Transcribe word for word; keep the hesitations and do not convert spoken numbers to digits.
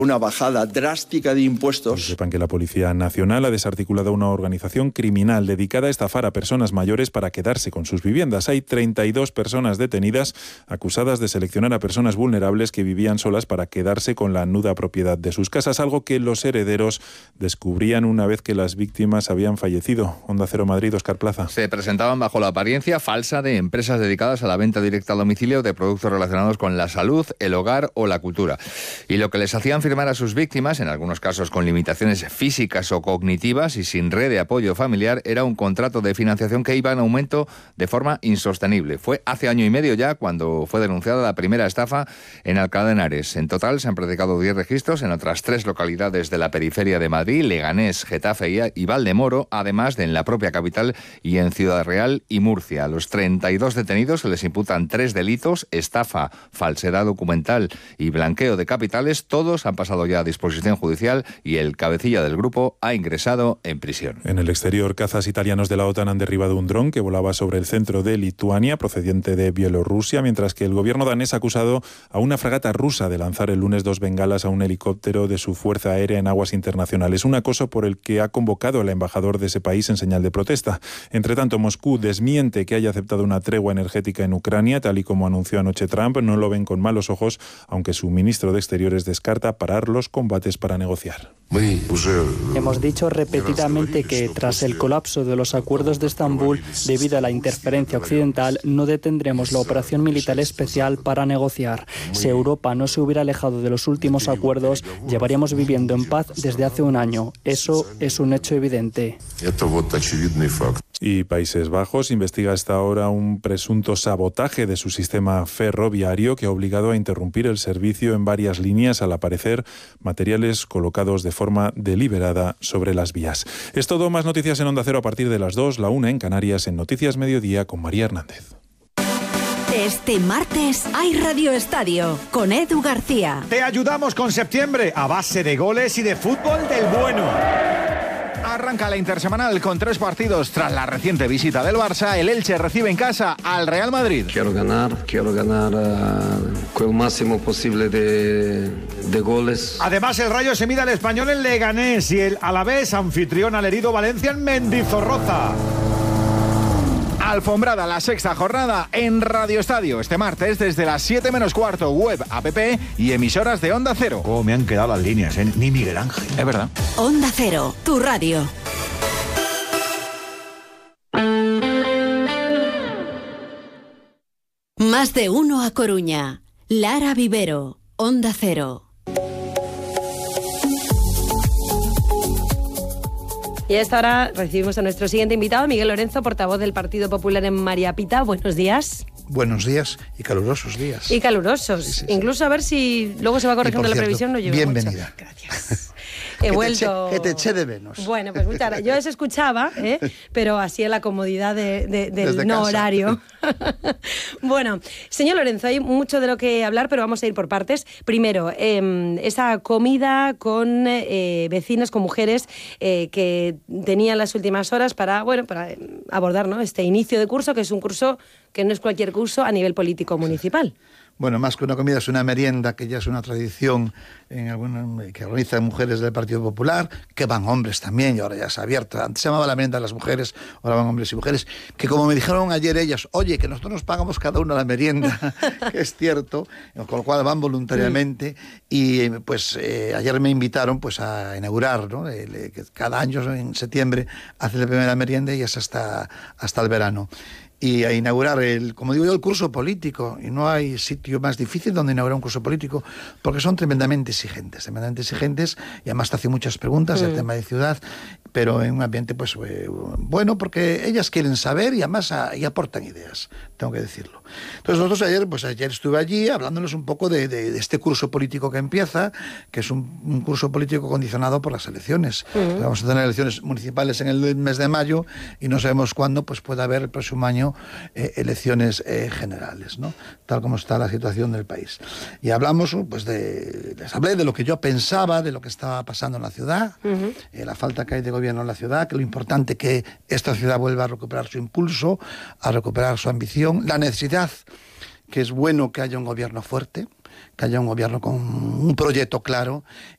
Una bajada drástica de impuestos. Y sepan que la Policía Nacional ha desarticulado una organización criminal dedicada a estafar a personas mayores para quedarse con sus viviendas. Hay treinta y dos personas detenidas acusadas de seleccionar a personas vulnerables que vivían solas para quedarse con la nuda propiedad de sus casas, algo que los herederos descubrían una vez que las víctimas habían fallecido. Onda Cero Madrid, Óscar Plaza. Se presentaban bajo la apariencia falsa de empresas dedicadas a la venta directa a domicilio de productos relacionados con la salud, el hogar o la cultura. Y lo que les hacían firmar a sus víctimas, en algunos casos con limitaciones físicas o cognitivas y sin red de apoyo familiar, era un contrato de financiación que iba en aumento de forma insostenible. Fue hace año y medio ya cuando fue denunciada la primera estafa en Alcalá de Henares. En total se han practicado diez registros en otras tres localidades de la periferia de Madrid, Leganés, Getafe y Valdemoro, además de en la propia capital y en Ciudad Real y Murcia. A los treinta y dos detenidos se les imputan tres delitos: estafa, falsedad documental y blanqueo de capitales. Todos han pasado ya a disposición judicial y el cabecilla del grupo ha ingresado en prisión. En el exterior, cazas italianos de la OTAN han derribado un dron que volaba sobre el centro de Lituania, procedente de Bielorrusia, mientras que el gobierno danés ha acusado a una fragata rusa de lanzar el lunes dos bengalas a un helicóptero de su fuerza aérea en aguas internacionales. Un acoso por el que ha convocado al embajador de ese país en señal de protesta. Entre tanto, Moscú desmiente que haya aceptado una tregua energética en Ucrania, tal y como anunció anoche Trump. No lo ven con malos ojos, aunque su ministro de Exteriores descarta parar los combates para negociar. Hemos dicho repetidamente que tras el colapso de los acuerdos de Estambul, debido a la interferencia occidental, no detendremos la operación militar especial para negociar. Si Europa no se hubiera alejado de los últimos acuerdos, llevaríamos viviendo en paz desde hace un año. Eso es un hecho evidente. Y Países Bajos investiga hasta ahora un presunto sabotaje de su sistema ferroviario que ha obligado a interrumpir el servicio en varias líneas al aparecer materiales colocados de forma deliberada sobre las vías. Es todo, más noticias en Onda Cero a partir de las dos, la una en Canarias, en Noticias Mediodía con María Hernández. Este martes hay Radio Estadio con Edu García. Te ayudamos con septiembre a base de goles y de fútbol del bueno. Arranca la intersemanal con tres partidos. Tras la reciente visita del Barça, el Elche recibe en casa al Real Madrid. Quiero ganar, quiero ganar uh, con el máximo posible de, de goles. Además, el Rayo se mide al Español en Leganés y el Alavés, anfitrión al herido Valencia en Mendizorroza. Alfombrada la sexta jornada en Radio Estadio este martes desde las siete menos cuarto, web, app y emisoras de Onda Cero. Oh, me han quedado las líneas, ¿eh? Ni Miguel Ángel. Es verdad. Onda Cero, tu radio. Más de uno a Coruña. Lara Vivero, Onda Cero. Y a esta hora recibimos a nuestro siguiente invitado, Miguel Lorenzo, portavoz del Partido Popular en María Pita. Buenos días. Buenos días y calurosos días. Y calurosos. Sí, sí, sí. Incluso a ver si luego se va corrigiendo la cierto, previsión. No llueve bienvenida. Mucho. Gracias. He que vuelto... Te eché, que te eché de menos. Bueno, pues muchas gracias. Yo les escuchaba, ¿eh? Pero así en la comodidad de, de, del Desde no casa. Horario. Bueno, señor Lorenzo, hay mucho de lo que hablar, pero vamos a ir por partes. Primero, eh, esa comida con eh, vecinos, con mujeres eh, que tenían las últimas horas para, bueno, para abordar, ¿no?, este inicio de curso, que es un curso que no es cualquier curso a nivel político municipal. Bueno, más que una comida es una merienda que ya es una tradición en alguna, que organizan mujeres del Partido Popular, que van hombres también, y ahora ya se ha abierto. Antes se llamaba la merienda de las mujeres, ahora van hombres y mujeres, que como me dijeron ayer ellas, oye, que nosotros nos pagamos cada uno la merienda, que es cierto, con lo cual van voluntariamente, y pues eh, ayer me invitaron pues a inaugurar, ¿no?, el, que cada año en septiembre hace la primera merienda y es hasta, hasta el verano. Y a inaugurar, el, como digo yo, el curso político. Y no hay sitio más difícil donde inaugurar un curso político, porque son tremendamente exigentes, tremendamente exigentes, y además te hacen muchas preguntas del mm. tema de ciudad, pero en un ambiente pues eh, bueno, porque ellas quieren saber y además a, y aportan ideas, tengo que decirlo. Entonces nosotros ayer, pues ayer estuve allí hablándoles un poco de, de, de este curso político que empieza, que es un, un curso político condicionado por las elecciones. Mm. Entonces, vamos a tener elecciones municipales en el mes de mayo y no sabemos cuándo pues puede haber el próximo año Eh, elecciones eh, generales, ¿no?, tal como está la situación del país. Y hablamos, pues, de, les hablé de lo que yo pensaba, de lo que estaba pasando en la ciudad, uh-huh. eh, la falta que hay de gobierno en la ciudad, que lo importante que esta ciudad vuelva a recuperar su impulso, a recuperar su ambición, la necesidad, que es bueno que haya un gobierno fuerte, que haya un gobierno con un proyecto claro